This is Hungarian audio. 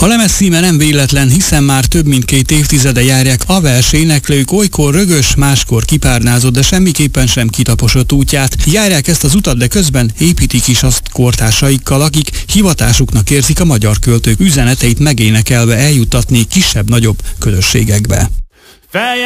A lemez címe nem véletlen, hiszen már több mint 2 évtizede járják a vers éneklők olykor rögös, máskor kipárnázott, de semmiképpen sem kitaposott útját. Járják ezt az utat, de közben építik is azt kortársaikkal, akik hivatásuknak érzik a magyar költők üzeneteit megénekelve eljuttatni kisebb-nagyobb közösségekbe.